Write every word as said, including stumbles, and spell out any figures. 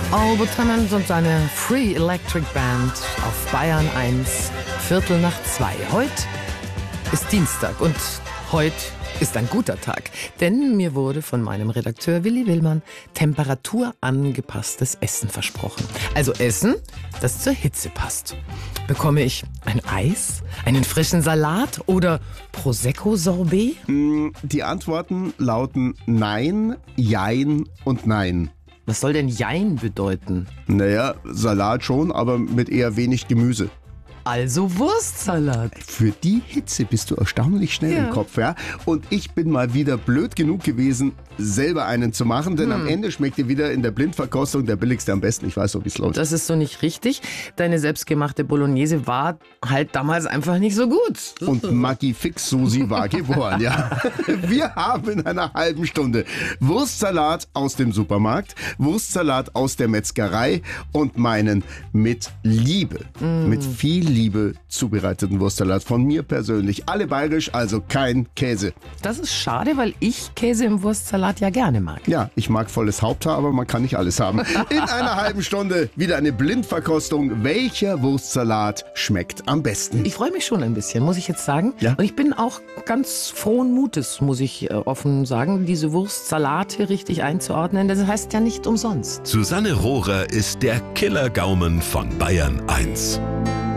Albert Hammond und seine Free Electric Band auf Bayern eins, Viertel nach zwei. Heute ist Dienstag und heute ist ein guter Tag, denn mir wurde von meinem Redakteur Willi Willmann temperaturangepasstes Essen versprochen. Also Essen, das zur Hitze passt. Bekomme ich ein Eis, einen frischen Salat oder Prosecco-Sorbet? Die Antworten lauten Nein, Jein und Nein. Was soll denn Jein bedeuten? Naja, Salat schon, aber mit eher wenig Gemüse. Also Wurstsalat. Für die Hitze bist du erstaunlich schnell Ja. im Kopf, ja? Und ich bin mal wieder blöd genug gewesen, selber einen zu machen, denn am Ende schmeckt dir wieder in der Blindverkostung der billigste am besten. Ich weiß so, wie es läuft. Das ist so nicht richtig. Deine selbstgemachte Bolognese war halt damals einfach nicht so gut. Und Maggi Fix Susi war geboren, ja. Wir haben in einer halben Stunde Wurstsalat aus dem Supermarkt, Wurstsalat aus der Metzgerei und meinen mit Liebe, mit viel Liebe zubereiteten Wurstsalat von mir persönlich. Alle bayerisch, also kein Käse. Das ist schade, weil ich Käse im Wurstsalat ja gerne mag. Ja, ich mag volles Haupthaar, aber man kann nicht alles haben. In einer halben Stunde wieder eine Blindverkostung. Welcher Wurstsalat schmeckt am besten? Ich freue mich schon ein bisschen, muss ich jetzt sagen. Ja? Und ich bin auch ganz frohen Mutes, muss ich äh, offen sagen, diese Wurstsalate richtig einzuordnen. Das heißt ja nicht umsonst. Susanne Rohrer ist der Killer-Gaumen von Bayern eins.